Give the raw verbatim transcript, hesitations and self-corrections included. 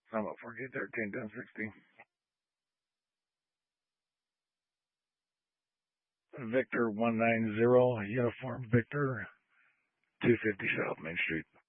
I'm up for get thirteen ten sixty. Victor one nine zero, Uniform Victor, two fifty South Main Street.